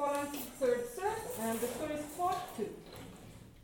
fall on third serve, and the score is 4-2.